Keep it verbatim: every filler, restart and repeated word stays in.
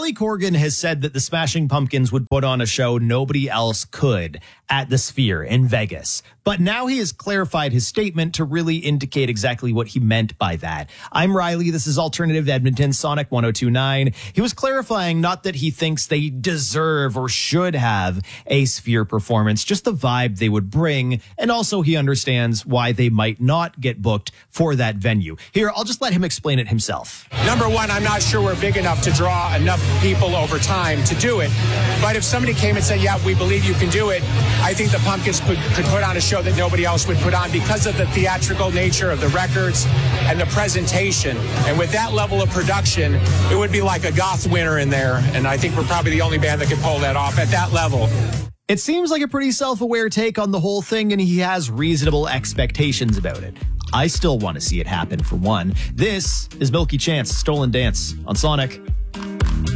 Billy Corgan has said that the Smashing Pumpkins would put on a show nobody else could at the Sphere in Vegas. But now he has clarified his statement to really indicate exactly what he meant by that. I'm Riley. This is Alternative Edmonton, Sonic one oh two point nine. He was clarifying not that he thinks they deserve or should have a Sphere performance, just the vibe they would bring. And also he understands why they might not get booked for that venue. Here, I'll just let him explain it himself. Number one, I'm not sure we're big enough to draw enough people over time to do it. But if somebody came and said, yeah, we believe you can do it, I think the Pumpkins could, could put on a show that nobody else would put on because of the theatrical nature of the records and the presentation. And with that level of production, it would be like a goth winter in there. And I think we're probably the only band that could pull that off at that level. It seems like a pretty self-aware take on the whole thing, and he has reasonable expectations about it. I still want to see it happen, for one. This is Milky Chance, Stolen Dance on Sonic.